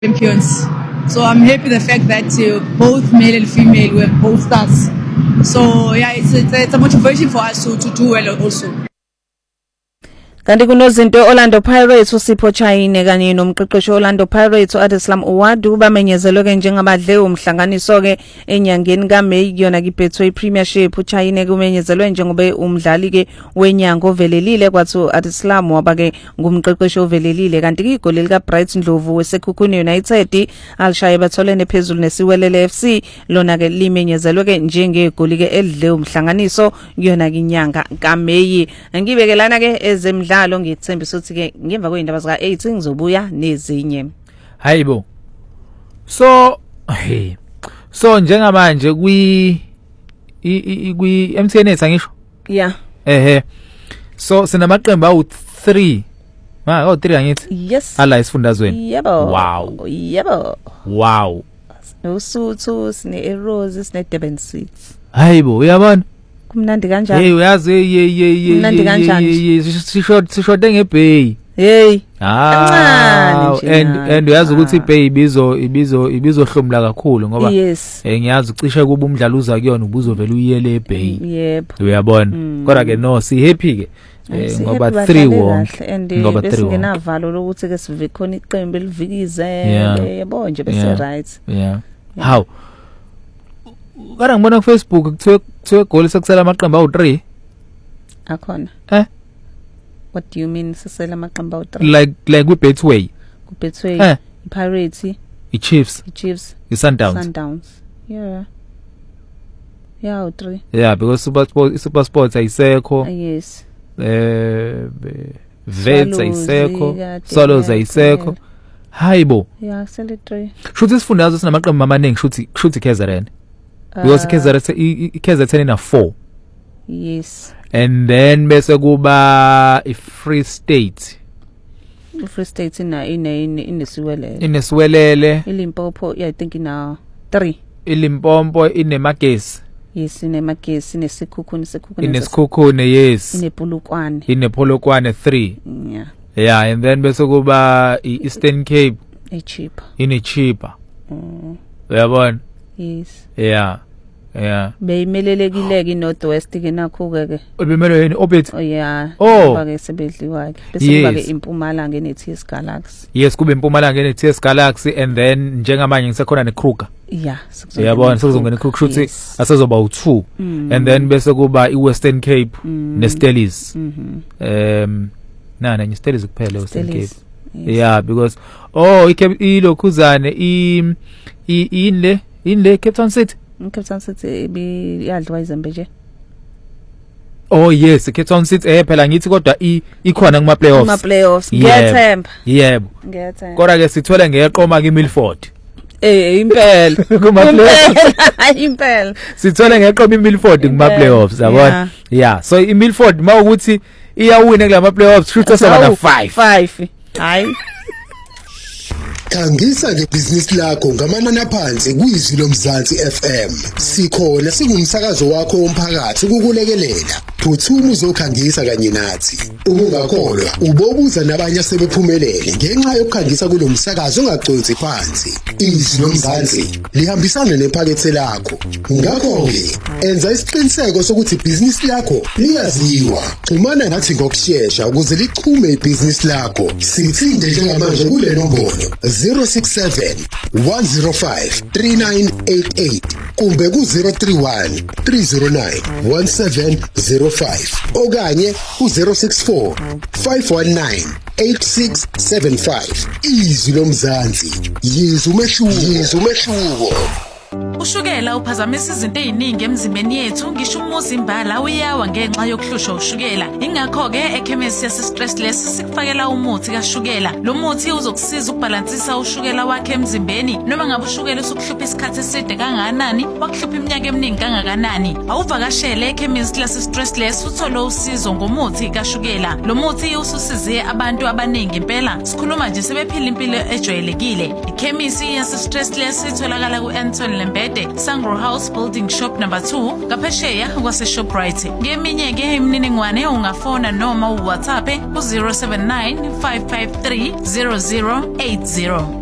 champions. So I'm happy the fact that both male and female were both stars. So yeah, it's a motivation for us to do well also. Kanti kunozinto Orlando Pirates uSipho Chayine kanye nomqeqeshi Orlando Pirates uAdeslam Owadu bamenyezelwe ke njengabadle umhlanganiso ke enyangeni kaMay kuyona kibetwe Premiership. uChayine kumenyezelwe njengoba umdlali ke wenyanga ovelelile kwathi uAdeslam waba ke ngumqeqeshi ovelelile. Kanti ke igoli lika Bright Ndlovu weSekhukhune United alishaya batholene phezulu neSiwelele FC lona ke limenyezelwe ke njengegoli ke elidle umhlanganiso kuyona kinyanga kaMay. Ngibekelana ke ezemidlalo ngithembisa ukuthi ke ngemva kweindaba zika 8 ngizobuya nezinye. Hayibo. So njengamanje kwi MTN ngisho? Yeah. So sinamaqembu awu3. 3 angithi? Yes. Ala isifundazweni. Yebo. Wow. NoSuthu sine Arrows sine Durban Seeds. Hayibo, uyabona? Kumnandi kanjani? Hey uyazi Kumnandi kanjani? Sishode ngeBay. Hey. And uyazi ukuthi iBay ibizohlomla kakhulu ngoba ngiyazi ucishe kuba umdlalo uza kuyona ubuzovela uyele eBay. Yebo. Uyabona? Kodwa ke no si happy ke. Ngoba 3 wonke ngoba 3 besingenavalo lokuthi ke sive khona iqembu elivikize yebo nje bese right. Yeah. How? Kana ngibona ku Facebook kuthiwe goal sekusela amaqembu awu3. Akhona. What do you mean sesela amaqembu awu3? Like we Betway. Ku Betway, Pirates, Chiefs, Sundowns. Yeah. Yeah, 3. Yeah, because Super Sports ayisekho. Yes. Vets ayisekho, Solos ayisekho. Hayibo. Yeah, sele 3. Shuthi isifundazwe sinamaqembu amaningi shuthi KZN. Because KZN ina 4. Yes. And then bese kuba iFree State. Free State inesiwelele. Inesiwelele. iLimpopo I think ina 3. iLimpopo ineMagesi. Yes, ineMagesi ineSekhukhune ineSekhukhune yes. inePolokwane 3. Yeah. Yeah, and then bese kuba iEastern Cape. Cheaper. Uyabona? Yes. Yeah. Beyimelelekile ke Northwest ke nakho ke. Beyimelele yini Obet? Oh yeah. Ngoba ke sebedliwa ke. Bese kuba ke iMpumalanga neTS Galaxy. Yes, kube iMpumalanga neTS Galaxy and then njengamanje ngisekhona neKruger. Yeah. Uyabona sekuzongena iKruger shuthi asezoba u2 and then bese kuba iWestern Cape neStellies. Nana ngiStellies kuphela Western Cape. Yeah, because ilokhuzane inle Cape Town City. Cape Town City biyadliwa iZambia nje. Oh yes, Cape Town City phela ngithi kodwa ikhona kuma playoffs. Ngiyathemba. Yebo. Kodwa ke sithola ngeqoma kiMilford. Impela. Kuma playoffs. Impela. Sithola ngeqoma iMilford kuma playoffs, yabona? Yeah, so iMilford mawukuthi iyawina kulama playoffs shoot asaba 5. Hayi. Khangisa ngebusiness lakho ngamanani aphansi kwiZwi loMzansi FM. Sikhona singumsakazo wakho womphakathi ukukulekelela. Phuthuma uzokhangisa kanye nathi. Ungakholwa ubobuza nabanye asebephumelele ngenxa yokukhangisa kulomsakazo ongagconsi phansi. iZwi loMzansi lihambisana nephakethe lakho. Ngakho ke enza isiqiniseko sokuthi ibhizinisi lakho liyaziwa. Xhumana nathi ngokusheshsha ukuze lichume ibhizinisi lakho. Sithinde njengamanje kule nombolo 067 105 3988 kumbe ku 031 309 1705 okanye ku 064 519 8675. iZwi loMzansi yizwe umehluko. Ushukela uphazamisa izinto eziningi emzimbeni yethu ngisho umuzi imbala uyawa ngenxa yokuhlushwa ushukela. Ingakho ke ekhemisi yasistressless sikufakela umuthi kaShukela. Lo muthi uzokusiza ukubalansisa ushukela wakhe emzimbeni noma ngabe ushukela usukuhlupha isikhathi eside kangakanani, wakuhlupha iminyaka eminingi kangakanani. Awuvakashele ekhemisi yasistressless uthole usizo ngomuthi kaShukela. Lo muthi ususize abantu abaningi impela. Sikhuluma nje sebephila impilo ejwayelekile. Ikhemisi yasistressless itholakala ku-Anton Lembede, Sangro House Building Shop number 2, ngaphesheya kwase Shoprite. Ngeminye ke imininingwane ungafona noma uWhatsApp ku 079 553 0080.